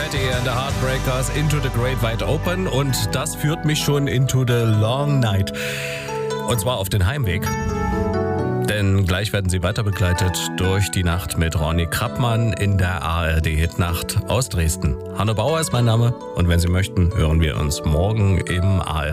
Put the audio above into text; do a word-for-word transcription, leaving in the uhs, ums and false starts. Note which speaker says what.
Speaker 1: heute hier in der Heartbreakers Into the Great Wide Open und das führt mich schon into the long night. Und zwar auf den Heimweg. Denn gleich werden Sie weiter begleitet durch die Nacht mit Ronny Krappmann in der A R D-Hitnacht aus Dresden. Hanno Bauer ist mein Name und wenn Sie möchten, hören wir uns morgen im A R D